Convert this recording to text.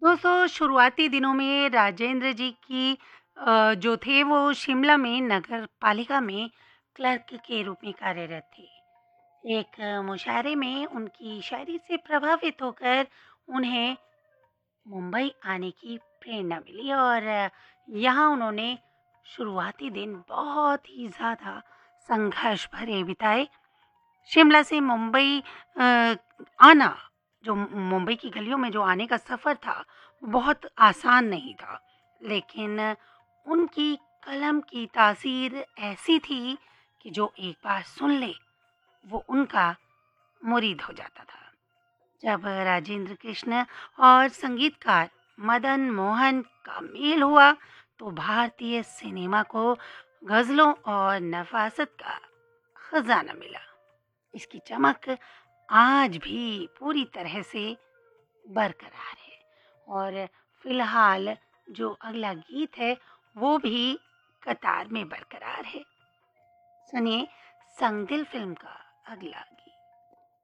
दोस्तों, शुरुआती दिनों में राजेंद्र जी की जो थे वो शिमला में नगर पालिका में क्लर्क के रूप में कार्यरत थे। एक मुशायरे में उनकी शायरी से प्रभावित होकर उन्हें मुंबई आने की प्रेरणा मिली और यहाँ उन्होंने शुरुआती दिन बहुत ही ज़्यादा संघर्ष भरे बिताए। शिमला से मुंबई आना, जो मुंबई की गलियों में जो आने का सफ़र था, वो बहुत आसान नहीं था। लेकिन उनकी कलम की तासीर ऐसी थी कि जो एक बार सुन ले, वो उनका मुरीद हो जाता था। जब राजेंद्र कृष्ण और संगीतकार मदन मोहन का मेल हुआ, तो भारतीय सिनेमा को गज़लों और नफ़ासत का खजाना मिला। इसकी चमक आज भी पूरी तरह से बरकरार है और फिलहाल जो अगला गीत है वो भी कतार में बरकरार है। सुनिए संग दिल फिल्म का अगला गीत।